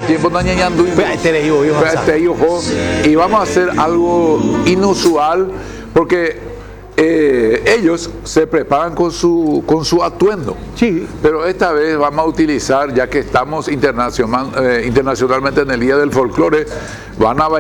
tiempo no ñañando y vamos a hacer algo inusual porque ellos se preparan con su atuendo. Sí. Pero esta vez vamos a utilizar, ya que estamos internacionalmente en el Día del Folclore, van a bailar